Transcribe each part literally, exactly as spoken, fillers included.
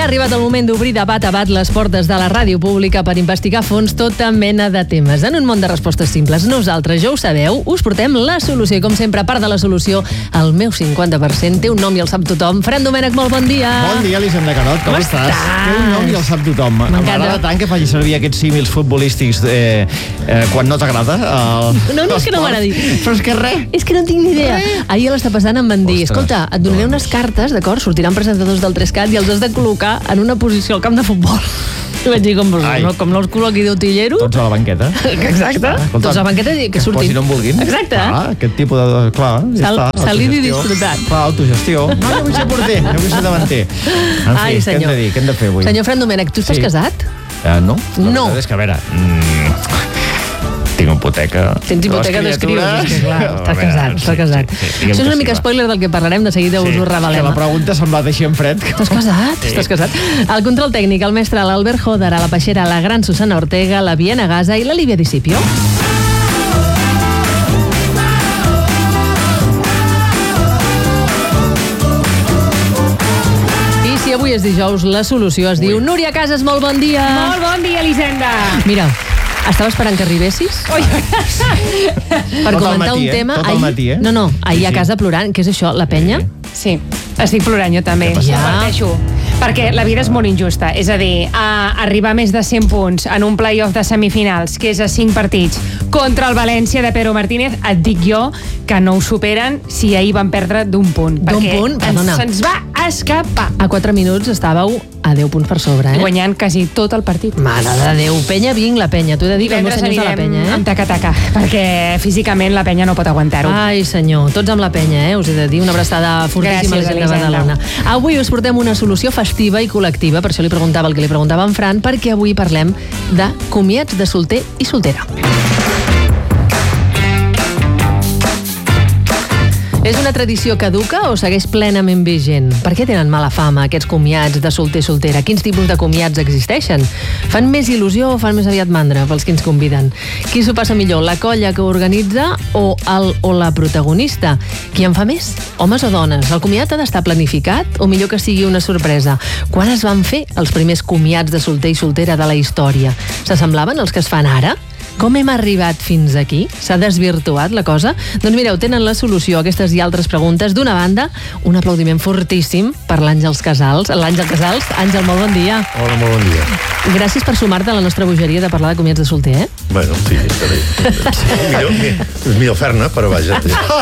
ha arribat el moment d'obrir de bat a bat les portes de la ràdio pública per investigar a fons tota mena de temes. En un món de respostes simples, nosaltres, ja ho sabeu, us portem la solució. I com sempre, a part de la solució, el meu cinquanta per cent té un nom i el sap tothom. Fran Domènech, molt bon dia. Bon dia, Elisenda Carot, com, com estàs? estàs? Té un nom i el sap tothom. M'agrada tant que faci servir aquests símils futbolístics eh, eh, quan no t'agrada. El... No, no és que no m'agradi. Però és que res. És que no tinc ni idea. Eh? Ahir l'està passant em van dir, escolta, et donaré unes cartes, d'acord? Sortiran presentadors del tres cat i els has de col·locar en una posició al camp de futbol. I vaig dir, com, no, com no els col·loqui d'utillero. Tots a la banqueta. Exacte. Escolta, tots a la banqueta i que surtin. Que es posin on vulguin. Exacte. Ah, aquest tipus de... Clar, ja Sal, està. Salir i disfrutat. Clar, autogestió. No, no vull ser porter, no vull ser davanter. En fi, Ai, què hem de dir? Què hem de fer avui? Senyor Fran Domènech, tu estàs Sí. casat? Uh, no. La No. veritat és que, a veure... Mm, tinc hipoteca. Tens hipoteca d'escrius, és que clar, estàs casat, estàs casat. Això és una mica spoiler del que parlarem, de seguida us ho revelem. Que la pregunta se'm va deixar en fred. Estàs casat? Sí. Estàs casat? El control tècnic, el mestre l'Albert Joder, a la peixera la gran Susana Ortega, la Viena Gaza i la Lívia Discipio. I si avui és dijous, la solució es diu Núria Casas, molt bon dia. Molt bon dia, Elisenda. Mira, estava esperant que arribessis Ui. per Tot el comentar matí, un eh? tema. Tot el Ahir- matí, eh? No, no, ahir Sí, a sí. casa plorant. Què és això, la penya? Sí, estic plorant jo també. Què passa? Comparteixo. Perquè la vida és molt injusta. És a dir, a arribar a més de cent punts en un play-off de semifinals, que és a cinc partits, contra el València de Pedro Martínez, et dic jo que no ho superen si ahir van perdre d'un punt. D'un punt? Perdona. Perquè se'ns va escapar. A quatre minuts estàveu a deu punts per sobre, eh? Guanyant quasi tot el partit. Mare de Déu, penya, vinc la penya. T'ho he de dir que el meu Divendres senyor és de la anirem penya, amb eh? taca-taca, perquè físicament la penya no pot aguantar-ho. Ai, senyor, tots amb la penya, eh? Us he de dir una abraçada fortíssima a la Gràcies, gent de Elisenda. Badalona. Avui us portem una solució festiva i col·lectiva, per això li preguntava el que li preguntava en Fran, perquè avui parlem de comiats de solter i soltera. És una tradició caduca o segueix plenament vigent? Per què tenen mala fama aquests comiats de solter-soltera? Quins tipus de comiats existeixen? Fan més il·lusió o fan més aviat mandra pels que ens conviden? Qui s'ho passa millor, la colla que organitza o el o la protagonista? Qui en fa més? Homes o dones? El comiat ha d'estar planificat o millor que sigui una sorpresa? Quan es van fer els primers comiats de solter i soltera de la història? S'assemblaven als que es fan ara? Com hem arribat fins aquí? S'ha desvirtuat la cosa? Doncs mireu, tenen la solució a aquestes i altres preguntes. D'una banda, un aplaudiment fortíssim per l'Àngels Casals. L'Àngel Casals. Àngel, molt bon dia. Hola, molt bon dia. Gràcies per sumar-te a la nostra bogeria de parlar de comiats de solter, eh? Bueno, sí, està bé. millor, és millor fer-ne, però vaja.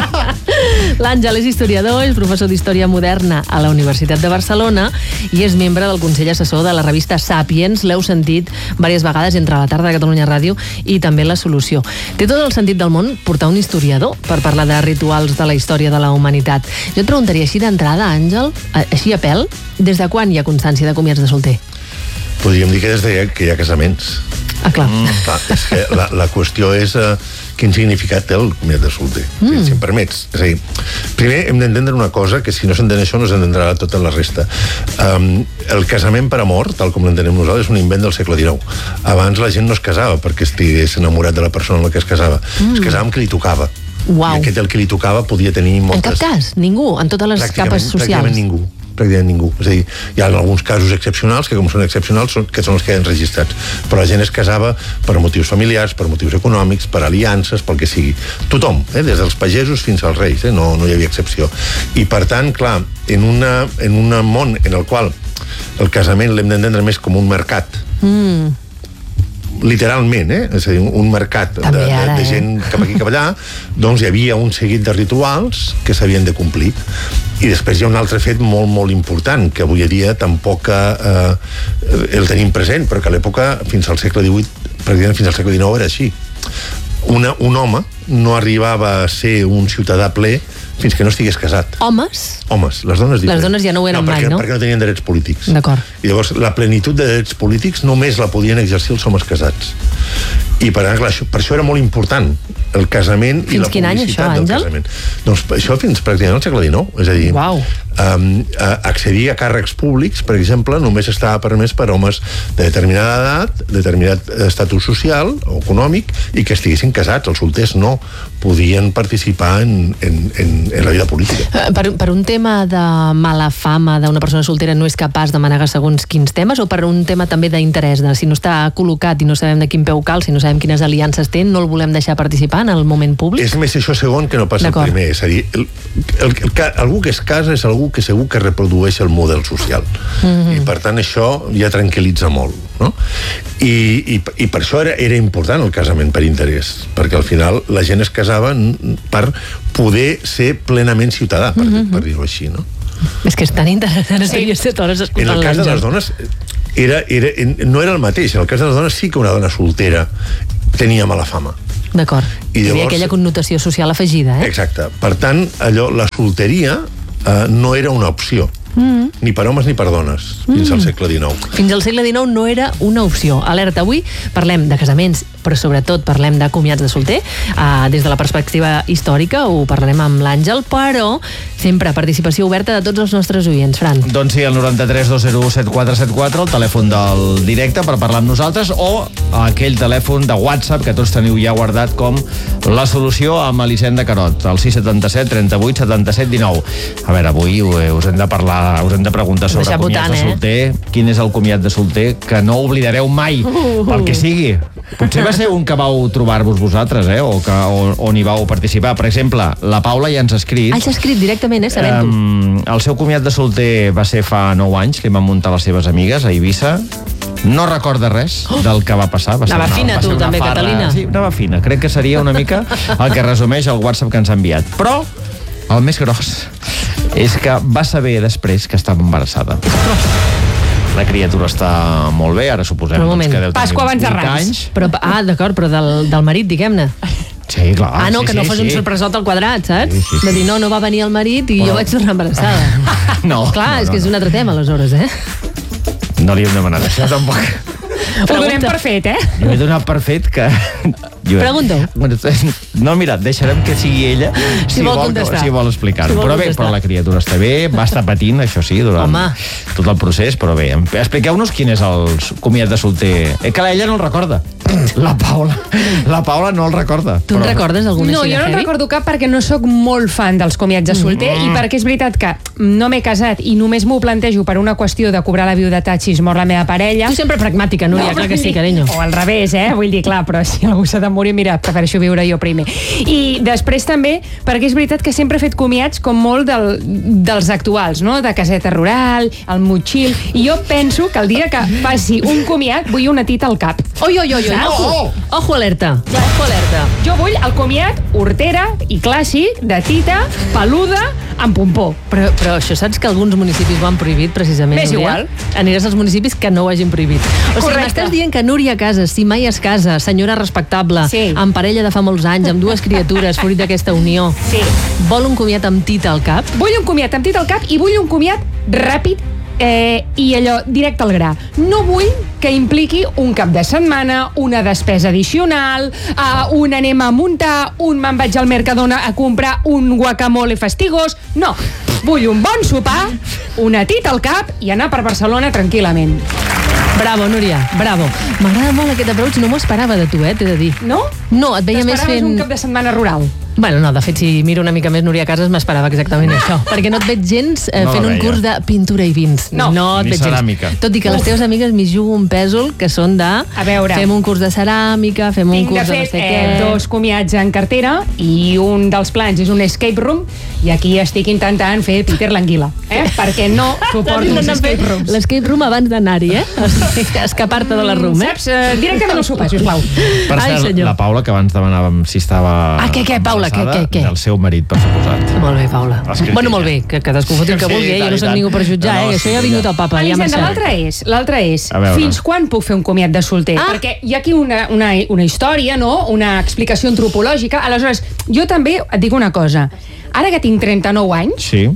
L'Àngel és historiador, és professor d'Història Moderna a la Universitat de Barcelona i és membre del Consell Assessor de la revista Sàpiens. L'heu sentit diverses vegades entre la tarda de Catalunya Ràdio i també La Solució. Té tot el sentit del món portar un historiador per parlar de rituals de la història de la humanitat. Jo et preguntaria així d'entrada, Àngel, així a pèl, des de quan hi ha constància de comiats de solter? Podríem dir que des de que hi ha casaments. Ah, clar. Mm, clar, és que la, la qüestió és uh, quin significat té el comiat de solter, mm. si em permets. És a dir, primer hem d'entendre una cosa, que si no s'entén això no s'entendrà tota la resta. Um, el casament per amor, tal com l'entenem nosaltres, és un invent del segle dinou. Abans la gent no es casava perquè estigués enamorat de la persona amb la que es casava. Mm. Es casava amb qui li tocava. Uau. I aquest el que li tocava podia tenir moltes... En cap cas, ningú, en totes les capes socials. Pràcticament ningú. pràcticament ningú. És a dir, hi ha alguns casos excepcionals, que com són excepcionals, són, que són els que queden registrats. Però la gent es casava per motius familiars, per motius econòmics, per aliances, pel que sigui. Tothom, eh? Des dels pagesos fins als reis, eh? no, no hi havia excepció. I per tant, clar, en, una, en un món en el qual el casament l'hem d'entendre més com un mercat, mm. literalment, eh? És a dir, un mercat de, de, de gent eh? cap aquí cap allà, doncs hi havia un seguit de rituals que s'havien de complir. I després hi ha un altre fet molt, molt important, que avui dia tampoc eh, el tenim present, però que a l'època, fins al segle divuit, pràcticament fins al segle dinou, era així. Una, un home no arribava a ser un ciutadà ple fins que no estigués casat. Homes? Homes, les dones diferents. Les dones ja no ho eren no, perquè, mai, no? Perquè no tenien drets polítics. D'acord. I llavors la plenitud de drets polítics només la podien exercir els homes casats. I per, clar, això, per això era molt important el casament fins i la quin any, això, publicitat del Àngel? casament. Doncs això fins pràcticament al segle dinou. És a dir, Uau. um, accedir a càrrecs públics, per exemple, només estava permès per homes de determinada edat, determinat estatus social o econòmic, i que estiguessin casats. Els solters no. podien participar en, en, en, en la vida política. Per, per un tema de mala fama d'una persona soltera no és capaç de manegar segons quins temes, o per un tema també d'interès, de si no està col·locat i no sabem de quin peu cal, si no sabem quines aliances té, no el volem deixar participar en el moment públic? És més això segon que no passa el primer. És a dir, el, el, el, el, algú que es casa és algú que segur que reprodueix el model social. Mm-hmm. I per tant això ja tranquil·litza molt, no? I, i, i per això era, era important el casament per interès, perquè al final la gent es casava per poder ser plenament ciutadà, per, mm-hmm. per dir-ho així, no? És que és tan interessant, estaria sí. set hores escoltant l'Àngel. En el cas de les dones era, era, no era el mateix. En el cas de les dones sí que una dona soltera tenia mala fama. D'acord. I llavors, hi havia aquella connotació social afegida, eh? Exacte. Per tant, allò, la solteria eh, no era una opció. Mm. Ni per homes ni per dones, fins mm. al segle dinou. Fins al segle dinou no era una opció. Alerta, avui parlem de casaments, però sobretot parlem de comiats de solter, uh, des de la perspectiva històrica, ho parlarem amb l'Àngel, però sempre participació oberta de tots els nostres oients, Fran. Doncs sí, el noranta-tres dos zero u set quatre set quatre, el telèfon del directe per parlar amb nosaltres, o aquell telèfon de WhatsApp que tots teniu ja guardat com la solució amb Elisenda Carot, el sis setanta set trenta-vuit setanta-set dinou. A veure, avui us hem de parlar, us hem de preguntar sobre Deixar comiats votant, de solter, eh? Quin és el comiat de solter que no oblidareu mai, uh, pel que sigui. Potser va ser un que vau trobar-vos vosaltres, eh? O que, o, on hi vau participar. Per exemple, la Paula ja ens ha escrit... Ah, s'ha escrit directament, eh? Sabent-ho. Um, el seu comiat de solter va ser fa nou anys, li van muntar les seves amigues a Eivissa. No recorda res oh. del que va passar. Va anava ser una, fina, tu, també, farra. Catalina. Sí, anava fina. Crec que seria una mica el que resumeix el WhatsApp que ens ha enviat. Però el més gros és que va saber després que estava embarassada. La criatura està molt bé, ara suposem doncs, que deu tenir Pasqua abans de Rams. Però, ah, d'acord, però del, del marit, diguem-ne. Sí, clar. Ah, no, sí, que no sí, fos sí. un sorpresot al quadrat, saps? Sí, sí, sí. De dir, no, no va venir el marit i però... jo vaig tornar embarassada. No. Clar, no, és no, que és no. un altre tema, aleshores, eh? No li hem demanat això, tampoc. Ho donem per fet, eh? Jo he donat per fet que... Pregunto. No, mira, deixarem que sigui ella si, si vol, vol, si vol explicar-ho. Si vol però bé, contestar. però la criatura està bé, va estar patint, això sí, durant Home. tot el procés, però bé, expliqueu-nos quin és el comiat de solter. Eh, que ella no el recorda. La Paula. La Paula no el recorda. Tu en però... recordes alguna No, així de jo no en heavy? recordo cap perquè no sóc molt fan dels comiats de solter mm. i perquè és veritat que no m'he casat i només m'ho plantejo per una qüestió de cobrar la viudetat si es mor la meva parella. Tu sempre pragmàtica, Núria, no, clar que sí, carinyo. O al revés, eh? Vull dir, clar, però si algú s'ha de morir, mira, prefereixo viure jo primer. I després també, perquè és veritat que sempre he fet comiats com molt del, dels actuals, no? De caseta rural, el motxil, i jo penso que el dia que faci un comiat vull una tita al cap. Oi, oi, oi, oi. Ojo, ojo alerta. Ojo alerta. Jo vull el comiat hortera i clàssic de tita, peluda, amb pompó. Però, però això saps que alguns municipis ho han prohibit, precisament, M'és Núria? igual. Aniràs als municipis que no ho hagin prohibit. O sigui, Correcte. m'estàs dient que Núria Casas, si mai es casa, senyora respectable, Sí. amb parella de fa molts anys, amb dues criatures, fruit d'aquesta unió, Sí. vol un comiat amb tita al cap? Vull un comiat amb tita al cap i vull un comiat ràpid eh, i allò, directe al gra. No vull que impliqui un cap de setmana, una despesa addicional, uh, un anem a muntar, un me'n vaig al Mercadona a comprar un guacamole fastigós. No, vull un bon sopar, una tita al cap i anar per Barcelona tranquil·lament. Bravo, Núria, bravo. M'agrada molt aquest approach, no m'ho esperava de tu, eh, t'he de dir. No? No, et veia més T'esperaves fent... un cap de setmana rural? Bueno, no, de fet, si miro una mica més Núria Casas, m'esperava exactament això. Perquè no et veig gens eh, No la fent un veia. curs de pintura i vins. No. no et Ni veig ceràmica. gens. Tot i que les teves amigues m'hi jugo un pèsol, que són de... A veure. Fem un curs de ceràmica, fem un Tinc, curs de de, no fet, sé eh, què... dos comiats en cartera i un dels plans és un escape room i aquí estic intentant fer Peter l'Anguila, eh? Perquè no suporto els escape rooms. L'escape room abans d'anar-hi, eh? O sigui, escapar-te de la room, eh? Saps? Eh, directament al sopar, sisplau. Per Ai, cert, senyor. la Paula, que abans demanàvem si estava Ah, què, què, Paula, què, embarassada, què, què? del seu marit, per suposat. Molt bé, Paula. Has escrit Bueno, ella. molt bé, que cadascú foti el que Sí, vulgui, eh? i Jo tant, no i soc tant. ningú per jutjar, No, no, eh? Això ja ha sí, vingut ja. al papa, ja Elisenda, marxem. l'altre és, l'altre és A veure. fins quan puc fer un comiat de solter? Ah. Perquè hi ha aquí una, una, una història, no? Una explicació antropològica. Aleshores, jo també et dic una cosa. Ara que tinc trenta-nou anys, Sí.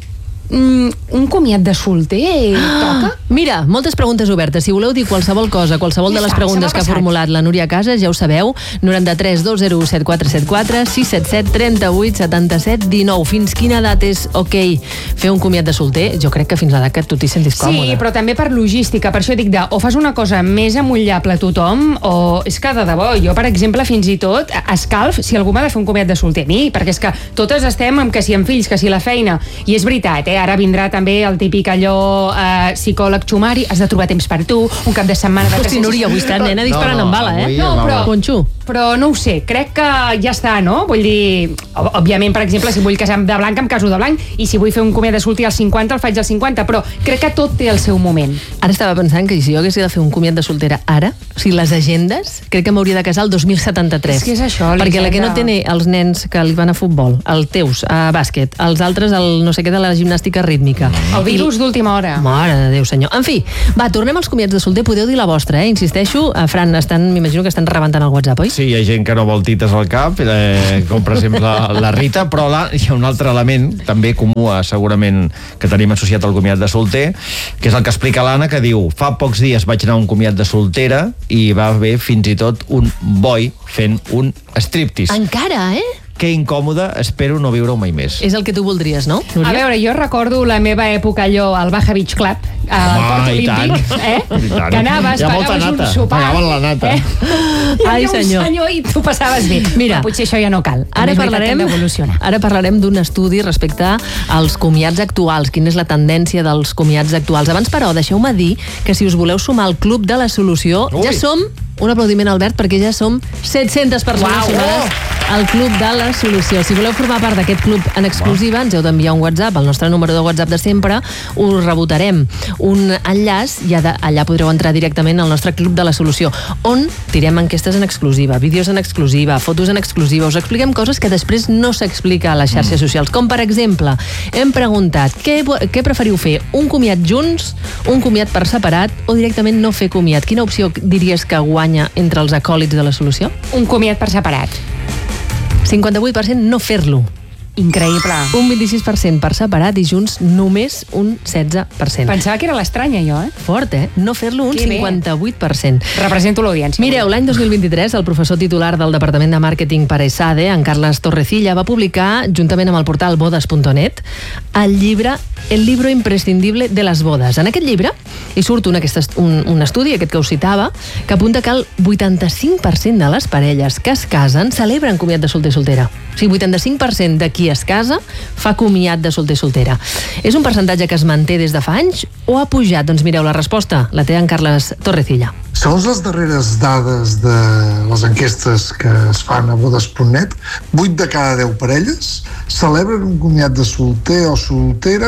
mm, un comiat de solter toca? Mira, moltes preguntes obertes. Si voleu dir qualsevol cosa, qualsevol Ja de les està, preguntes se m'ha que ha passat. formulat la Núria Casas, ja ho sabeu, noranta-tres dos zero u set quatre set quatre sis set set trenta-vuit setanta-set dinou. Fins quina edat és ok fer un comiat de solter? Jo crec que fins l'edat que tu t'hi sentis còmode. Sí, però també per logística, per això dic de o fas una cosa més amullable a tothom o és que de debò, jo per exemple fins i tot escalf si algú m'ha de fer un comiat de solter a mi, perquè és que totes estem amb que si amb fills, que si la feina, i és veritat, eh? Ara vindrà també el típic allò eh, psicòleg xumari, has de trobar temps per tu, un cap de setmana de Hosti, Núria, avui està nena disparant No, no, amb bala, eh? avui No, amb però, bala. Ponxo. però no ho sé, crec que ja està, no? Vull dir, ó- òbviament, per exemple, si vull casar de blanc, em caso de blanc, i si vull fer un comiat de solter als cinquanta, el faig als cinquanta, però crec que tot té el seu moment. Ara estava pensant que si jo hagués de fer un comiat de soltera ara, o sigui, les agendes, crec que m'hauria de casar el dos mil setanta-tres. És que és això, Perquè la que no Elisenda. té els nens que li van a futbol, els teus a bàsquet, els altres al no sé què de la gimnàstica rítmica. El virus d'última hora. Mare de Déu, senyor. En fi, va, tornem als comiats de solter. Podeu dir la vostra, eh? Insisteixo. A Fran, estan, m'imagino que estan rebentant el WhatsApp, oi? Sí, hi ha gent que no vol tites al cap, eh, com per exemple la Rita, però la, hi ha un altre element, també comú, eh, segurament, que tenim associat al comiat de solter, que és el que explica l'Anna, que diu, fa pocs dies vaig anar a un comiat de soltera i va haver fins i tot un boi fent un striptease. Encara, eh? Que incòmode, espero no viure-ho mai més. És el que tu voldries, no, Núria? A veure, jo recordo la meva època allò al Baja Beach Club, al Home, Port i tant. Olímpic, eh? I tant. Que anaves, Hi ha molta pagaves un nata. sopar. Pagaven la nata. Eh? Hi Ai, havia un senyor. senyor i tu passaves bé. Mira, però potser això ja no cal. També Ara és veritat que parlarem, hem d'evolucionar. ara parlarem d'un estudi respecte als comiats actuals. Quina és la tendència dels comiats actuals? Abans, però, deixeu-me dir que si us voleu sumar al Club de la Solució, Ui. ja som, un aplaudiment, Albert, perquè ja som set-centes persones Uau. sumades al Club de la Solució. Si voleu formar part d'aquest club en exclusiva, ens heu d'enviar un WhatsApp, al nostre número de WhatsApp de sempre, us rebotarem un enllaç i allà, allà podreu entrar directament al nostre Club de la Solució, on tirem enquestes en exclusiva, vídeos en exclusiva, fotos en exclusiva, us expliquem coses que després no s'explica a les xarxes socials, com per exemple, hem preguntat què, vo- què preferiu fer, un comiat junts, un comiat per separat o directament no fer comiat? Quina opció diries que guanya entre els acòlits de la Solució? Un comiat per separat. cinquanta-vuit per cent no fer-lo. Increïble. Un vint-i-sis per cent per separat i junts només un setze per cent. Pensava que era l'estranya, jo, eh? Fort, eh? No fer-lo un Que bé. cinquanta-vuit per cent. Represento l'audiència. Mireu, l'any dos mil vint-i-tres, el professor titular del Departament de Màrqueting per ESADE, en Carles Torrecilla, va publicar, juntament amb el portal bodes punt net, el llibre El libro imprescindible de les bodes. En aquest llibre hi surt un, aquest, est- un, un estudi, aquest que us citava, que apunta que el vuitanta-cinc per cent de les parelles que es casen celebren comiat de solter soltera. O sigui, vuitanta-cinc per cent de qui es casa fa comiat de solter soltera. És un percentatge que es manté des de fa anys o ha pujat? Doncs mireu, la resposta la té en Carles Torrecilla. Segons les darreres dades de les enquestes que es fan a bodes punt net, vuit de cada deu parelles celebren un comiat de solter o soltera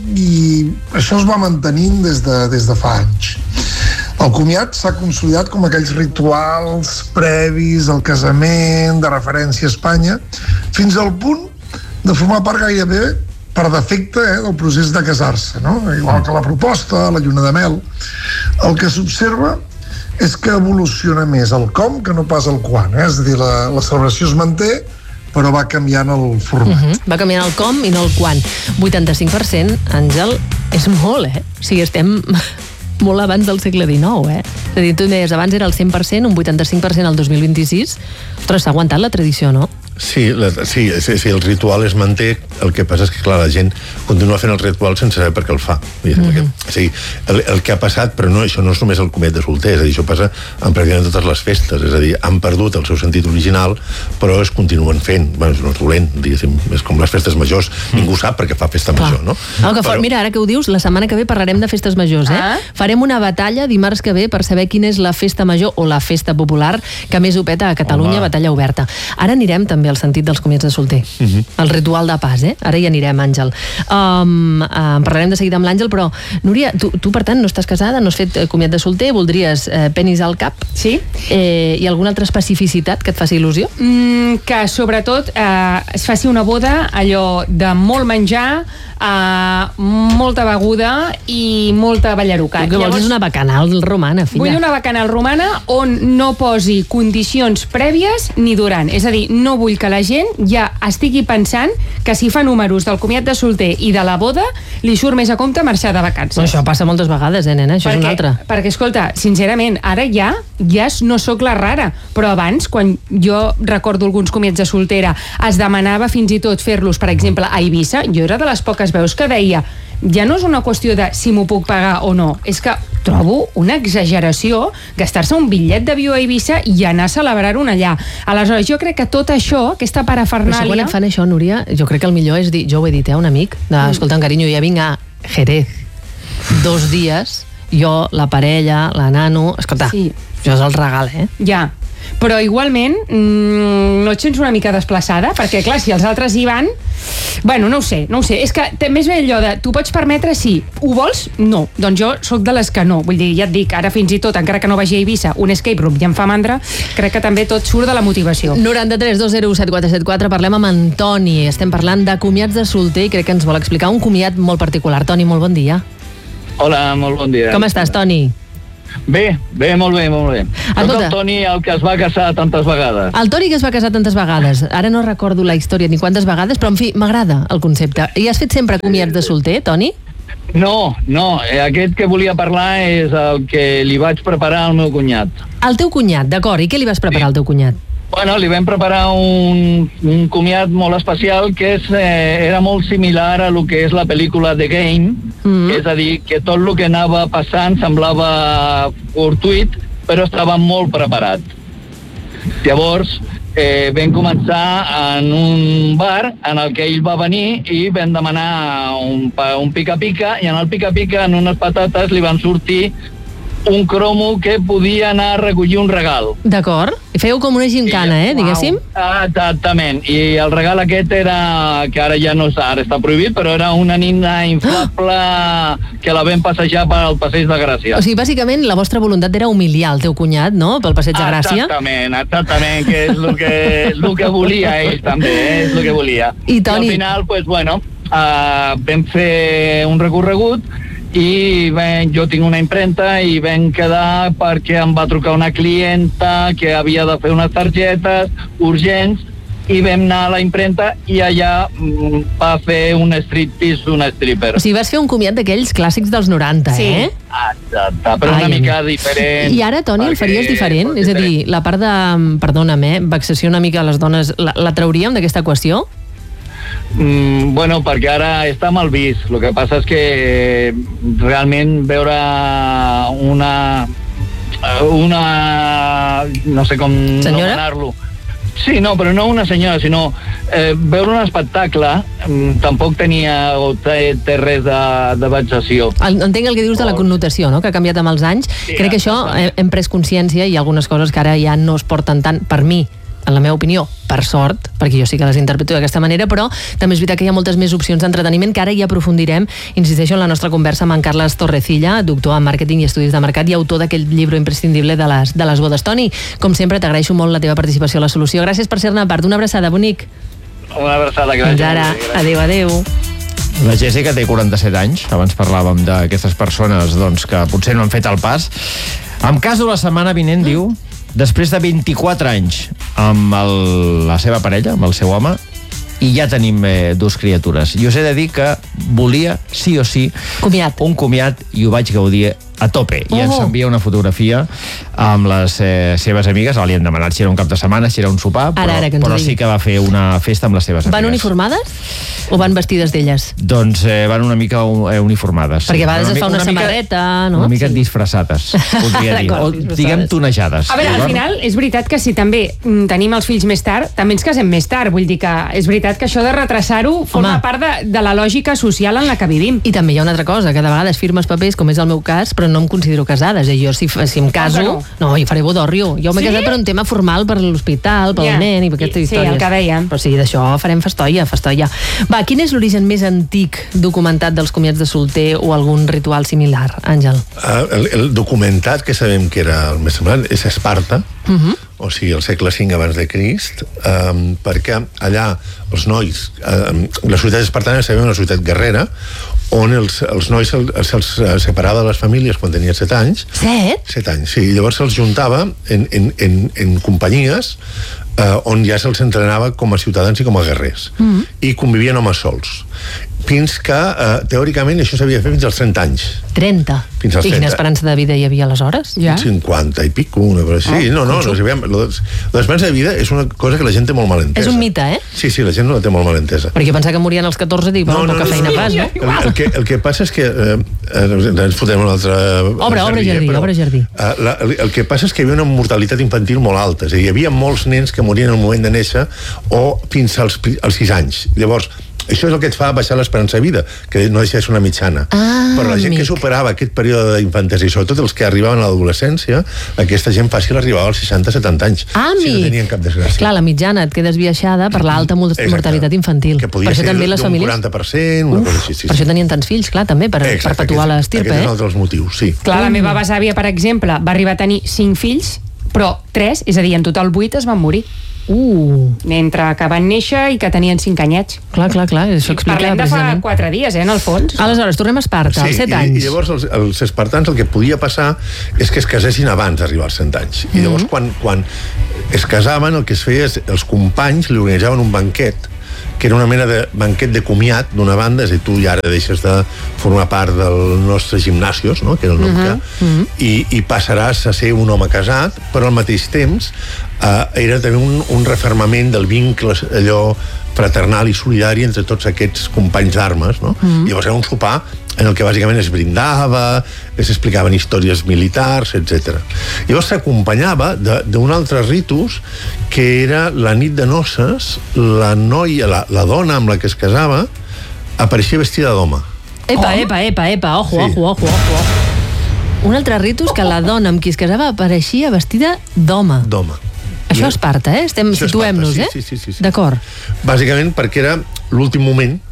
i això es va mantenint des de, des de fa anys. El comiat s'ha consolidat com aquells rituals previs al casament, de referència a Espanya, fins al punt de formar part gairebé per defecte eh, del procés de casar-se, no? Igual que la proposta, la lluna de mel. El que s'observa és que evoluciona més el com que no pas el quan, eh? És a dir, la, la celebració es manté, però va canviant el format. Uh -huh. Va canviant el com i no el quan. vuitanta-cinc per cent, Àngel, és molt, eh? O sigui, estem molt abans del segle dinou, eh? És a dir, tu deies, abans era el cent per cent, un vuitanta-cinc per cent al dos mil vint-i-sis. Ostres, s'ha aguantat la tradició, no? Sí, la, sí, sí, sí, el ritual es manté, el que passa és que, clar, la gent continua fent el ritual sense saber per què el fa. Mm-hmm. que, o sigui, el, el que ha passat, però no, això no és només el comiat de solter, és a dir, això passa en pràcticament totes les festes, és a dir, han perdut el seu sentit original, però es continuen fent. Bueno, no és dolent, diguéssim, és com les festes majors, mm. ningú sap per què fa festa Clar. major, no? El que fa, Però- mira, ara que ho dius, la setmana que ve parlarem de festes majors, eh? Ah. Farem una batalla dimarts que ve per saber quina és la festa major o la festa popular que més ho peta a Catalunya, Home. batalla oberta. Ara anirem també al sentit dels comiats de solter. Uh -huh. El ritual de pas, eh? Ara hi anirem, Àngel. Um, uh, parlarem de seguida amb l'Àngel, però, Núria, tu, tu, per tant, no estàs casada, no has fet eh, comiat de solter, voldries eh, penis al cap? Sí. Eh, hi ha alguna altra especificitat que et faci il·lusió? Mm, que sobretot eh, es faci una boda allò de molt menjar, eh, molta beguda i molta ballaruca. El que vols és una bacanal romana, filla. Vull una bacanal romana on no posi condicions prèvies ni durant. És a dir, no vull vull que la gent ja estigui pensant que si fa números del comiat de solter i de la boda, li surt més a compte marxar de vacances. No, això passa moltes vegades, eh, nena? Això perquè, és una altra. Perquè, escolta, sincerament, ara ja, ja no sóc la rara, però abans, quan jo recordo alguns comiats de soltera, es demanava fins i tot fer-los, per exemple, a Eivissa, jo era de les poques veus que deia ja no és una qüestió de si m'ho puc pagar o no, és que trobo una exageració gastar-se un bitllet d'avió a Eivissa i anar a celebrar-ho allà. Aleshores, jo crec que tot això, aquesta parafernàlia... Però quan et fan això, Núria, jo crec que el millor és dir, jo ho he dit, eh, un amic, de, mm. escolta, carinyo, ja vinc a Jerez dos dies, jo, la parella, la nano... Escolta, sí. Això és el regal, eh? Ja, però igualment mmm, no et sents una mica desplaçada? Perquè, clar, si els altres hi van... Bueno, no ho sé, no ho sé. És que també és bé allò de, tu pots permetre, sí. Ho vols? No. Doncs jo sóc de les que no. Vull dir, ja et dic, ara fins i tot, encara que no vagi a Eivissa, un escape room ja em fa mandra, crec que també tot surt de la motivació. noranta-tres dos zero set quatre set quatre, parlem amb en Toni. Estem parlant de comiats de solter i crec que ens vol explicar un comiat molt particular. Toni, molt bon dia. Hola, molt bon dia. Com estàs, Toni? Bé, bé, molt bé, molt bé. Soc el Toni, el que es va casar tantes vegades. El Toni que es va casar tantes vegades. Ara no recordo la història ni quantes vegades, però en fi, m'agrada el concepte. I has fet sempre comiats de solter, Toni? No, no, aquest que volia parlar és el que li vaig preparar al meu cunyat. El teu cunyat, d'acord. I què li vas preparar al teu cunyat? Bueno, li vam preparar un, un comiat molt especial que és, eh, era molt similar a lo que és la pel·lícula The Game, mm. és a dir, que tot el que anava passant semblava fortuït, però estava molt preparat. Llavors, eh, vam començar en un bar en el que ell va venir i vam demanar un, un pica-pica, i en el pica-pica, en unes patates, li van sortir un cromo que podia anar a recollir un regal. D'acord. I fèieu com una gincana, eh, diguéssim? Ah, exactament. I el regal aquest era, que ara ja no està, ara està prohibit, però era una nina inflable ah. que la vam passejar pel Passeig de Gràcia. O sigui, bàsicament, la vostra voluntat era humiliar el teu cunyat, no?, pel Passeig de Gràcia. Exactament, exactament, que és el que, és el que volia ell també, eh? És el que volia. I, Toni... I al final, pues, bueno, uh, vam fer un recorregut i ben, jo tinc una impremta i vam quedar perquè em va trucar una clienta que havia de fer unes targetes urgents i vam anar a la impremta i allà mm, va fer un striptease, un stripper. O sigui, vas fer un comiat d'aquells clàssics dels noranta, sí. eh? Exacte, però Ai, una mica diferent. I ara, Toni, el faries diferent? És a dir, la part de, perdona'm, eh, vexació una mica a les dones, la, la trauríem d'aquesta qüestió? Mm, bueno, perquè ara està mal vist. El que passa és que realment veure una una no sé com anomenar-lo. Sí, no, però no una senyora, sinó eh, veure un espectacle mm, tampoc tenia o té, té res de, de vexació. Entenc el que dius de la connotació, no?, que ha canviat amb els anys. Sí, crec que això hem pres consciència i algunes coses que ara ja no es porten tant, per mi, en la meva opinió, per sort, perquè jo sí que les interpreto d'aquesta manera, però també és veritat que hi ha moltes més opcions d'entreteniment que ara hi aprofundirem, insisteixo, en la nostra conversa amb en Carles Torrecilla, doctor en màrqueting i estudis de mercat i autor d'aquell llibre imprescindible de les, de les bodes. Toni, com sempre, t'agraeixo molt la teva participació a La Solució. Gràcies per ser-ne part. Una abraçada, bonic. Una abraçada, gràcies. Fins ara. Adéu, adéu. La Jessica té quaranta-set anys, abans parlàvem d'aquestes persones doncs, que potser no han fet el pas. Em caso la setmana vinent, diu, després de vint-i-quatre anys amb el, la seva parella, amb el seu home, i ja tenim eh, dues criatures. I us he de dir que volia, sí o sí, comiat. un comiat i ho vaig gaudir a tope. I oh. ens envia una fotografia amb les eh, seves amigues. Li hem demanat si era un cap de setmana, si era un sopar, però, ara, ara, però sí que va fer una festa amb les seves amigues. Van uniformades o van vestides d'elles? Doncs eh, van una mica uh, uniformades. Perquè a vegades una, es fa una, una samarreta, mica, no? Una mica sí. disfressades, podria dir. O diguem tonejades. A veure, al final és veritat que si també tenim els fills més tard, també ens casem més tard. Vull dir que és veritat que això de retrasar-ho forma Home. part de, de la lògica social en la que vivim. I també hi ha una altra cosa, que de vegades firmes papers, com és el meu cas, però no em considero casada. És a dir, jo si, si em caso, no, no, hi faré bodorrio. Jo m'he sí? casat per un tema formal, per l'hospital, pel yeah. nen i per aquestes sí, històries. Sí, el que dèiem. Però sí, d'això farem festoia, festoia. Va, quin és l'origen més antic documentat dels comiats de solter o algun ritual similar, Àngel? Uh, el, el documentat que sabem que era el més semblant és Esparta, uh-huh. o sigui, al segle cinc abans de Crist, um, perquè allà els nois, um, la societat espartana era una societat guerrera, on els, els nois se'ls se separava de les famílies quan tenien set anys. Set? Set anys, sí. Llavors se'ls juntava en, en, en, en companyies eh, on ja se'ls entrenava com a ciutadans i com a guerrers. Mm-hmm. I convivien homes sols. Fins que, eh, teòricament, això s'havia fet fins als trenta anys. trenta? Fins als I quina trenta. esperança de vida hi havia aleshores? Ja. cinquanta i pico, una cosa així. Oh, no, no, no sabíem. L'esperança de vida és una cosa que la gent té molt mal entesa. És un mite, eh? Sí, sí, la gent no la té molt mal entesa. Perquè pensar que morien als catorze, dic, bueno, No, no, poca no, feina no, fas, no? El, el, que, el que passa és que eh, ens fotem una altra... Obre, obre jardí, però, obre jardí. Eh, la, el, el que passa és que hi havia una mortalitat infantil molt alta. És a dir, hi havia molts nens que morien al moment de néixer o fins als, als sis anys. Llavors, això és el que et fa baixar l'esperança de vida, que no deixa de ser una mitjana. Ah, però la gent amic. que superava aquest període d'infantesa, i sobretot els que arribaven a l'adolescència, aquesta gent fàcil arribava als seixanta setanta anys. Ah, si no amic. tenien cap desgràcia. Clar, la mitjana et quedes biaixada per l'alta Exacte. mortalitat infantil. Que podia Per això ser també les d'un famílies... quaranta per cent, una cosa així. Sí, Per sí. això tenien tants fills, clar, també, per Exacte, perpetuar aquest- l'estirpe, Aquest és un eh? altre dels motius, sí. Clar, la meva besàvia, per exemple, va arribar a tenir cinc fills, però tres, és a dir, en total vuit es van morir. Uh, Entre que van néixer i que tenien cinc anyets. clar, clar, clar, això explica Parlem de fa precisament. quatre dies, eh, en el fons. Aleshores, tornem a Esparta, als set i, anys. i llavors els, els espartans el que podia passar és que es casessin abans d'arribar als cent anys. I llavors Mm-hmm. quan, quan es casaven el que es feia és els companys li organitzaven un banquet que era una mena de banquet de comiat d'una banda, és a dir, tu ja ara deixes de formar part del nostre gimnasios, no? Que era el nom Mm-hmm. que, i, i passaràs a ser un home casat, però al mateix temps eh, era també un, un refermament del vincle allò fraternal i solidari entre tots aquests companys d'armes, no? Mm-hmm. Llavors era un sopar en el que bàsicament es brindava, es explicaven històries militars, etcètera. Llavors s'acompanyava d'un altre ritus que era la nit de noces, la noia, la, la dona amb la que es casava apareixia vestida d'home. Epa, epa, epa, epa, ojo, Sí. ojo, ojo, ojo. Un altre ritus que la dona amb qui es casava apareixia vestida d'home. D'home. Això és Esparta, eh? Estem, Això és situem-nos, Esparta, eh? sí, sí, sí, sí. D'acord. Bàsicament perquè era l'últim moment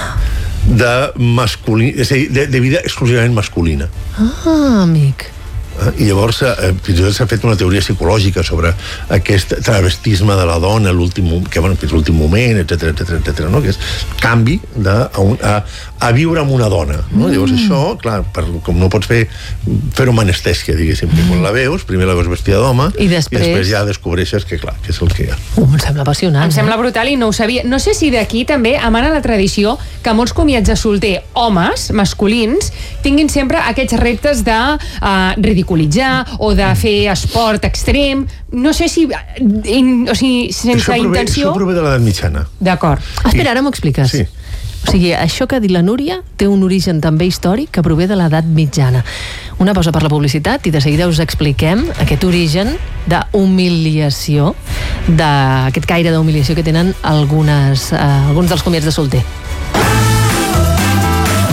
de masculí, és a dir, de, de vida exclusivament masculina. Ah, amic. I llavors eh, fins i tot s'ha fet una teoria psicològica sobre aquest travestisme de la dona l'últim, que bueno, és l'últim moment, etcètera, etcètera, etcètera, no? Que és canvi de, a, un, a, a viure amb una dona, no? Mm. Llavors això, clar, per, com no pots fer fer-ho amb anestèsia, diguéssim, que quan la veus, primer la veus vestida d'home I després- i després ja descobreixes que, clar, que és el que hi ha. Uh, em sembla apassionant. Em sembla eh? brutal i no ho sabia. No sé si d'aquí també emana la tradició que molts comiats de solter, homes, masculins, tinguin sempre aquests reptes de uh, ridiculitzar o de fer esport extrem. No sé si... In, o sigui, sense això prové, intenció... Això prové de l'edat mitjana. D'acord. Ah, espera, ara m'ho expliques. Sí. O sigui, això que ha dit la Núria té un origen també històric que prové de l'edat mitjana. Una pausa per la publicitat i de seguida us expliquem aquest origen d'humiliació, d'aquest caire d'humiliació que tenen algunes, eh, alguns dels comiats de solter.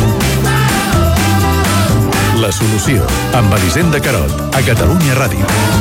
La solució, amb Elisenda Carot, a Catalunya Ràdio.